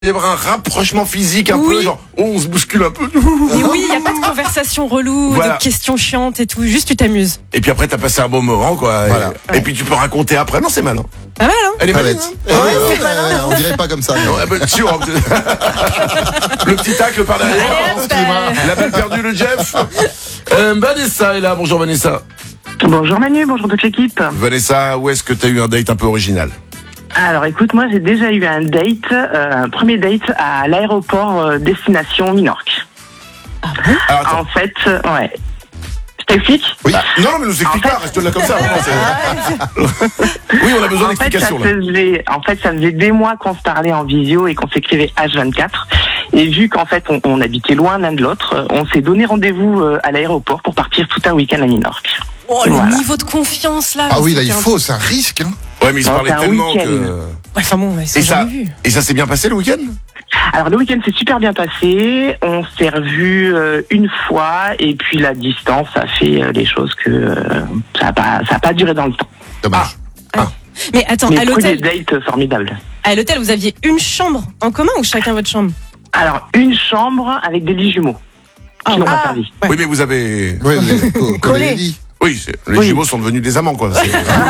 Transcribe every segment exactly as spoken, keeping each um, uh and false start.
Il y avoir un rapprochement physique un Oui. peu, genre on se bouscule un peu. Et oui, il n'y a pas de conversation relou, Voilà. de questions chiantes et tout. Juste, tu t'amuses. Et puis après, t'as passé un bon moment, quoi. Voilà. Et, et puis tu peux raconter après. Non, c'est malin. Pas mal, hein? Elle est malin. Palette. Hein. Ouais, ouais, ouais, on dirait pas comme ça. mais- Ouais, bah, sûr, le petit tacle par derrière. Allez, hop, euh, La balle perdue, le Jeff. Euh, Vanessa est là. Bonjour Vanessa. Bonjour Manu, bonjour toute l'équipe. Vanessa, où est-ce que t'as eu un date un peu original? Alors écoute, moi j'ai déjà eu un date, euh, un premier date à l'aéroport euh, destination Minorque. Alors, attends. En fait, euh, ouais. Je t'explique. Oui. Ah, non, mais nous explique En pas, fait- reste là comme ça. vraiment, c'est- oui, on a besoin En fait, ça d'explications là. faisait, en fait, ça faisait des mois qu'on se parlait en visio et qu'on s'écrivait H vingt-quatre. Et vu qu'en fait, on, on habitait loin l'un de l'autre, euh, on s'est donné rendez-vous euh, à l'aéroport pour partir tout un week-end à Minorque. Oh, le Voilà. niveau de confiance, là. Ah oui, là, il c'était un- faut, c'est un risque. Hein. Ouais, mais ils se Non, parlaient c'est un tellement week-end. que. Ouais, enfin bon, ouais, Et c'est ça, jamais vu. et ça s'est bien passé le week-end? Alors le week-end s'est super bien passé, on s'est revus euh, une fois et puis la distance a fait euh, les choses que euh, ça n'a pas, ça a pas duré dans le temps. Dommage. Mais attends, Mais à premier l'hôtel, date euh, formidable. à l'hôtel, vous aviez une chambre en commun ou chacun votre chambre? Alors une chambre avec des lits jumeaux qui n'ont pas ah. servi. Ouais. Oui, mais vous avez. Ouais, les, co- comme Collé. les lits. Oui, c'est- les Oui. jumeaux sont devenus des amants, quoi. C'est-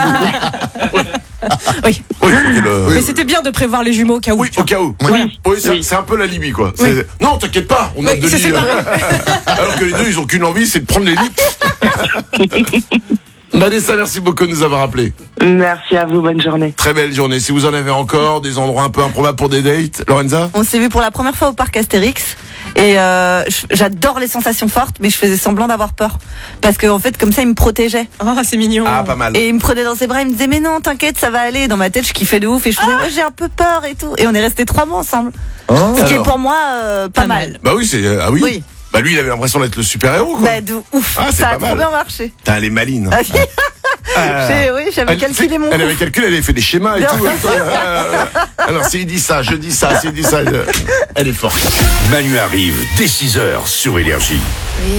Oui. Oui, c'était le- Mais c'était bien de prévoir les jumeaux au cas où. Oui, au cas où. Oui. Oui, c'est Oui. c'est un peu la Libye, quoi. C'est- Non, t'inquiète pas, on a Oui, deux c'est lits. séparé. Alors que les deux, ils ont qu'une envie, c'est de prendre les lits. Vanessa, merci beaucoup de nous avoir appelés. Merci à vous, bonne journée. Très belle journée. Si vous en avez encore, des endroits un peu improbables pour des dates, Lorenza? On s'est vu pour la première fois au parc Astérix et euh, je- j'adore les sensations fortes, mais je faisais semblant d'avoir peur parce que en fait comme ça il me protégeait Oh, c'est mignon. Ah, pas mal. et il me prenait dans ses bras, il me disait mais non t'inquiète ça va aller. Dans ma tête je kiffais de ouf et je faisais ouais, j'ai un peu peur et tout et on est restés trois mois ensemble. Ce qui est Alors. pour moi euh, pas, Pas mal. mal. Bah oui, c'est. euh, Ah oui? Oui. Bah lui, il avait l'impression d'être le super-héros, quoi. Bah de ouf, Ah, c'est ça pas a trop mal. bien marché. Putain, elle est maline. Ah, Ah. J'ai- oui j'avais Elle, calculé mon elle coup. avait calculé, elle avait fait des schémas et Non. tout. Euh, Alors, s'il dit ça, je dis ça, s'il dit ça, je- elle est forte. Manu arrive dès six heures sur Énergie.